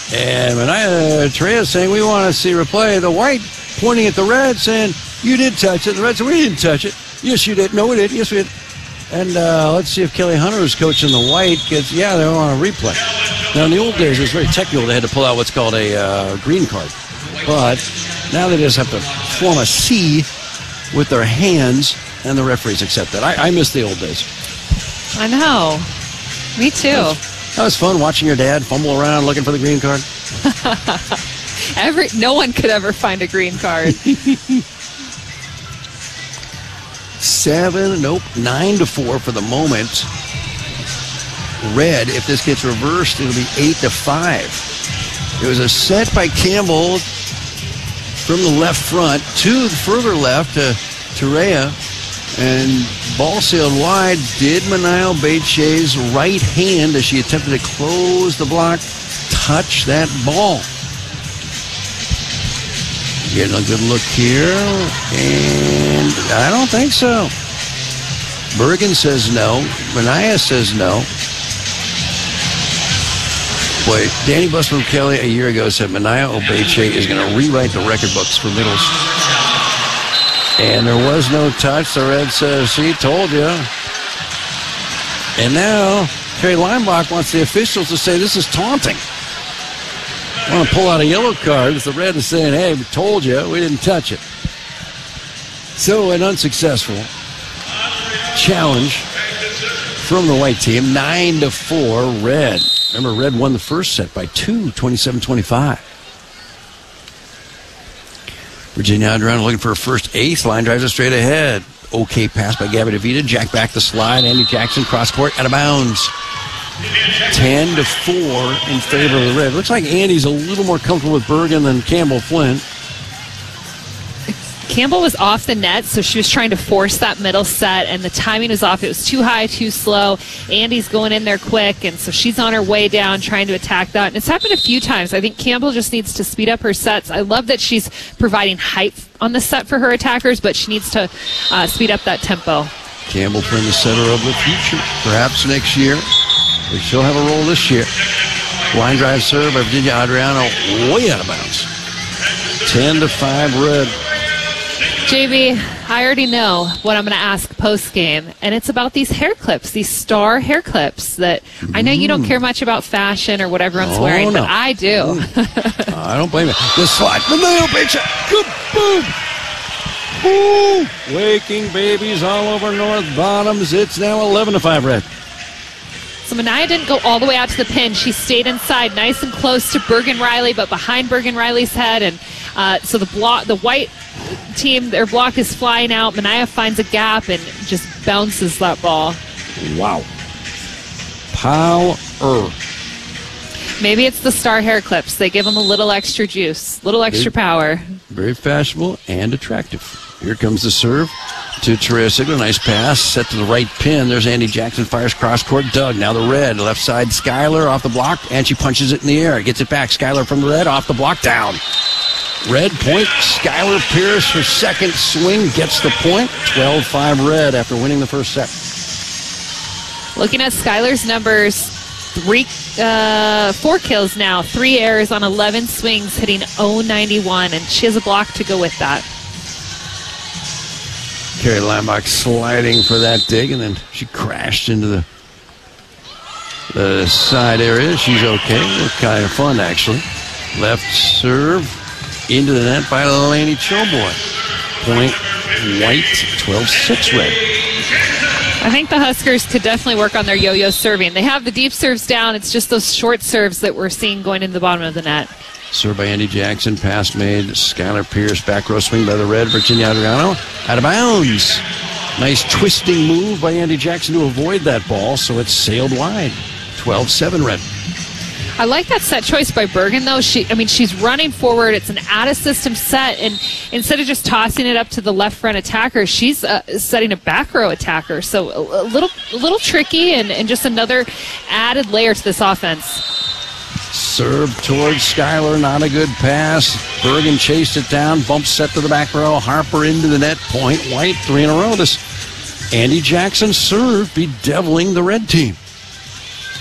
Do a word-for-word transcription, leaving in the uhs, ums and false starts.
And Manaya Treya saying, we want to see replay. The white pointing at the red saying, you did touch it. The red said, we didn't touch it. Yes, you did. No, we did. Yes, we did. And uh, let's see if Kelly Hunter, who's coaching the white, gets, yeah, they want a replay. Now, in the old days, it was very technical. They had to pull out what's called a uh, green card. But now they just have to form a C with their hands, and the referees accept that. I, I miss the old days. I know. Me too. That was, that was fun watching your dad fumble around looking for the green card. Every no one could ever find a green card. Seven, nope, nine to four for the moment. Red, if this gets reversed, it'll be eight to five. It was a set by Campbell from the left front to the further left to Treya, and ball sailed wide. Did Manaya Obeiche's right hand, as she attempted to close the block, touch that ball? Getting a good look here, and I don't think so. Bergen says no. Manaya says no. Boy, Danny Busman Kelly a year ago said Manaya Obeiche is going to rewrite the record books for middles. And there was no touch. The red says, see, told you. And now, Terry Limbach wants the officials to say this is taunting. I want to pull out a yellow card. The red is saying, hey, we told you, we didn't touch it. So an unsuccessful challenge from the white team, nine to four, red. Remember, red won the first set by two, twenty-seven twenty-five. Virginia Adriano looking for a first ace. Line drives it straight ahead. Okay pass by Gabby DeVita. Jack back the slide. Andy Jackson cross court out of bounds. ten to four in favor of the red. Looks like Andy's a little more comfortable with Bergen than Campbell Flint. Campbell was off the net, so she was trying to force that middle set, and the timing was off. It was too high, too slow. Andy's going in there quick, and so she's on her way down trying to attack that. And it's happened a few times. I think Campbell just needs to speed up her sets. I love that she's providing height on the set for her attackers, but she needs to uh, speed up that tempo. Campbell Flint, the center of the future, perhaps next year. But she'll have a role this year. Line drive serve by Virginia Adriano, way out of bounds. ten to five red. J B, I already know what I'm going to ask post-game, and it's about these hair clips, these star hair clips that mm. I know you don't care much about fashion or what everyone's oh, wearing, no. but I do. Mm. uh, I don't blame you. This slide. Manaya Obeiche. Good boom. Ooh. Waking babies all over North Bottoms. It's now eleven to five red. So Manaya didn't go all the way out to the pin. She stayed inside, nice and close to Bergen Riley, but behind Bergen Riley's head. And uh, so the block, the white team, their block is flying out. Manaya finds a gap and just bounces that ball. Wow. Power. Maybe it's the star hair clips. They give them a little extra juice, little extra very, power. Very fashionable and attractive. Here comes the serve to Treya Sigler. Nice pass. Set to the right pin. There's Andy Jackson. Fires cross court. Doug. Now the red. Left side. Skyler off the block. And she punches it in the air. Gets it back. Skyler from the red. Off the block. Down. Red point. Skyler Pierce. Her second swing. Gets the point. twelve five red after winning the first set. Looking at Skyler's numbers. Three, uh, four kills now. Three errors on eleven swings. Hitting oh ninety-one. And she has a block to go with that. Carrie Limbach sliding for that dig, and then she crashed into the the side area. She's okay. Looked kind of fun, actually. Left serve into the net by Laney Choboy. Point white, twelve six red. I think the Huskers could definitely work on their yo-yo serving. They have the deep serves down. It's just those short serves that we're seeing going into the bottom of the net. Serve by Andy Jackson. Pass made. Skyler Pierce. Back row swing by the red. Virginia Adriano. Out of bounds. Nice twisting move by Andy Jackson to avoid that ball, so it's sailed wide. twelve seven red. I like that set choice by Bergen, though. She, I mean, she's running forward. It's an out-of-system set, and instead of just tossing it up to the left front attacker, she's uh, setting a back row attacker. So a, a little, a little tricky, and, and just another added layer to this offense. Serve towards Skyler, not a good pass. Bergen chased it down, bump set to the back row. Harper into the net, point white, three in a row. This Andy Jackson serve bedeviling the red team.